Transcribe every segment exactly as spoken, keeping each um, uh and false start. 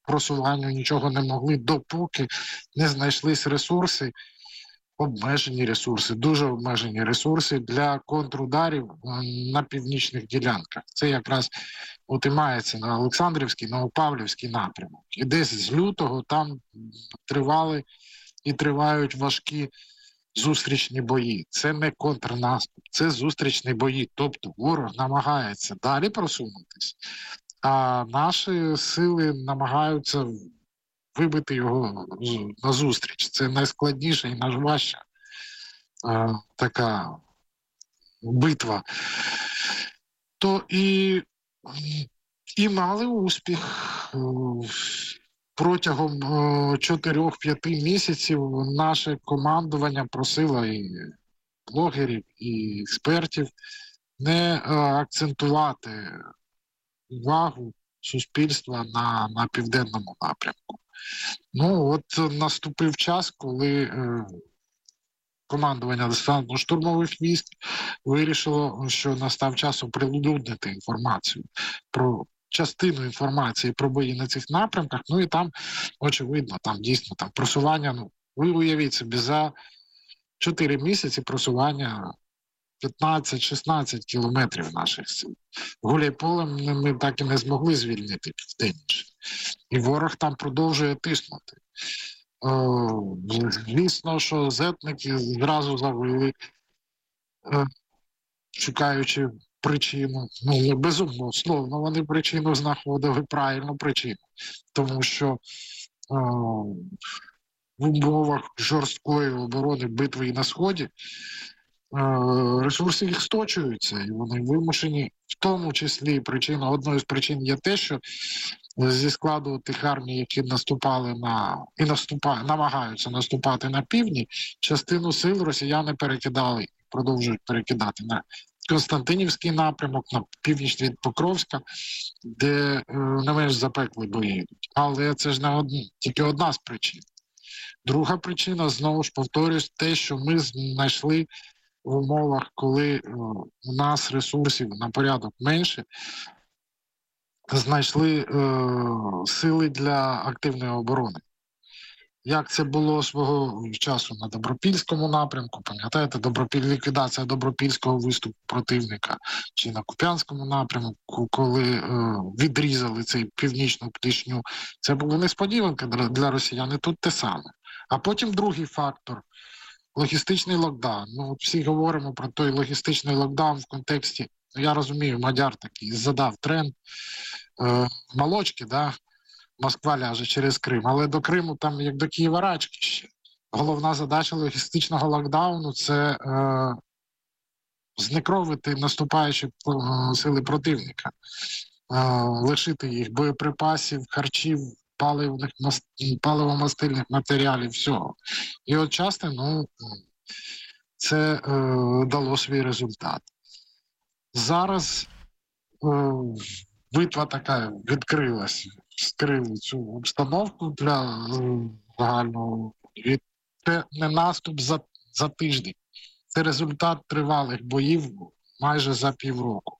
просуванню нічого не могли, допоки не знайшлись ресурси, обмежені ресурси, дуже обмежені ресурси для контрударів на північних ділянках. Це якраз от і мається на Олександрівський, Новопавлівський напрямок. І десь з лютого там тривали і тривають важкі зустрічні бої. Це не контрнаступ, це зустрічні бої. Тобто ворог намагається далі просунутися, а наші сили намагаються вибити його на зустріч. Це найскладніша і найважча е, така битва. То і, і мали успіх. Протягом чотирьох-п'яти місяців наше командування просило і блогерів, і експертів не е, акцентувати увагу суспільства на, на південному напрямку. Ну, от наступив час, коли е, командування десантно-штурмових військ вирішило, що настав час оприлюднити інформацію про частину інформації про бої на цих напрямках. Ну і там, очевидно, там дійсно там просування, ну, ви уявіть собі, за чотири місяці просування п'ятнадцять-шістнадцять кілометрів наших сил. Гуляйполем ми так і не змогли звільнити південніше. І ворог там продовжує тиснути. О, звісно, що зетники зразу завили, е, шукаючи причину. Ну, безумовно, вони причину знаходили, правильну причину. Тому що о, в умовах жорсткої оборони битви і на Сході ресурси їх сточуються, і вони вимушені, в тому числі причина, одною з причин є те, що зі складу тих армій, які наступали на і наступають, намагаються наступати на півдні, частину сил росіяни перекидали, продовжують перекидати на Константинівський напрямок, на північ від Покровська, де е, не менш запекли бої йдуть. Але це ж не одні, тільки одна з причин. Друга причина, знову ж повторюсь, те, що ми знайшли в умовах, коли е, у нас ресурсів на порядок менше, знайшли е, сили для активної оборони. Як це було свого часу на Добропільському напрямку, пам'ятаєте, Добропіль, ліквідація Добропільського виступу противника, чи на Куп'янському напрямку, коли е, відрізали цей північну клішню, це була несподіванка для, для росіян, і тут те саме. А потім другий фактор – логістичний локдаун. Ну, всі говоримо про той логістичний локдаун в контексті, я розумію, Мадяр такий задав тренд е, молочки, да, Москва ляже через Крим, але до Криму там як до Києва рачки ще. Головна задача логістичного локдауну – це е, знекровити наступаючі е, сили противника, е, лишити їх боєприпасів, харчів, паливних, паливо-мастильних матеріалів, всього. І от часто, ну, це е, дало свій результат. Зараз е, битва така відкрилася, скрили цю обстановку для е, загального. І це не наступ за, за тиждень. Це результат тривалих боїв майже за півроку.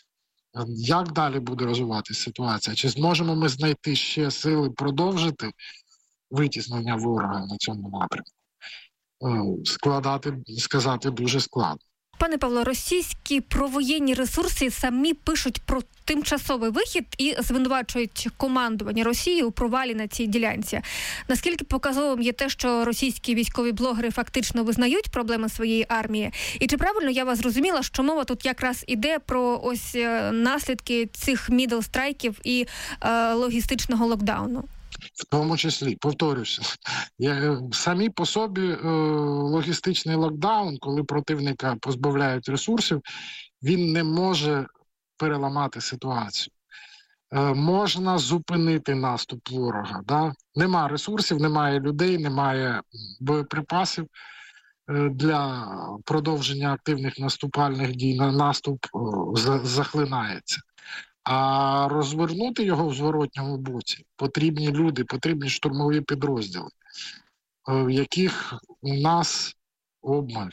Як далі буде розвиватися ситуація? Чи зможемо ми знайти ще сили продовжити витіснення ворога на цьому напрямку? Складати, сказати дуже складно. Пане Павло, російські провоєнні ресурси самі пишуть про тимчасовий вихід і звинувачують командування Росії у провалі на цій ділянці. Наскільки показовим є те, що російські військові блогери фактично визнають проблеми своєї армії? І чи правильно я вас зрозуміла, що мова тут якраз іде про ось наслідки цих мідл-страйків і е, логістичного локдауну? В тому числі, повторюся, я, самі по собі е, логістичний локдаун, коли противника позбавляють ресурсів, він не може переламати ситуацію. Е, можна зупинити наступ ворога. Да? Нема ресурсів, немає людей, немає боєприпасів е, для продовження активних наступальних дій. На наступ е, захлинається. А розвернути його в зворотньому боці потрібні люди, потрібні штурмові підрозділи, в яких у нас обмаль.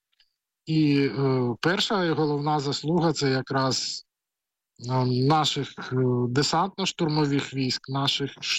І е, перша і головна заслуга – це якраз е, наших е, десантно-штурмових військ, наших